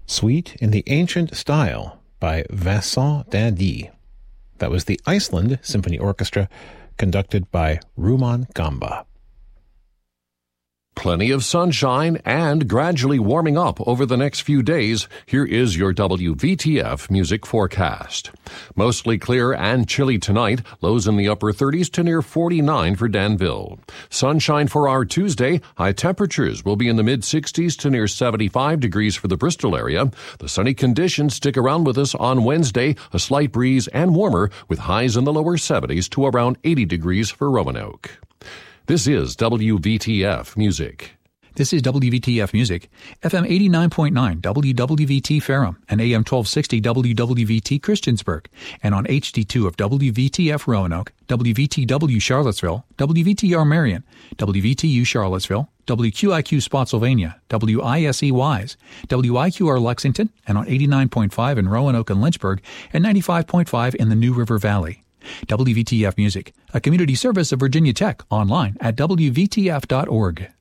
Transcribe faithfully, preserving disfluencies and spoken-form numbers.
Suite in the Ancient Style by Vincent Dindy. That was the Iceland Symphony Orchestra, conducted by Rumaan Gamba. Plenty of sunshine and gradually warming up over the next few days. Here is your W V T F music forecast. Mostly clear and chilly tonight, lows in the upper thirties to near forty-nine for Danville. Sunshine for our Tuesday, high temperatures will be in the mid-sixties to near seventy-five degrees for the Bristol area. The sunny conditions stick around with us on Wednesday, a slight breeze and warmer with highs in the lower seventies to around eighty degrees for Roanoke. This is W V T F Music. This is W V T F Music, F M eighty-nine point nine W W V T Ferrum and A M twelve sixty W W V T Christiansburg, and on H D two of W V T F Roanoke, W V T W Charlottesville, W V T R Marion, W V T U Charlottesville, W Q I Q Spotsylvania, W I S E Wise, W I Q R Lexington, and on eighty-nine point five in Roanoke and Lynchburg, and ninety-five point five in the New River Valley. W V T F Music, a community service of Virginia Tech, online at W V T F dot org.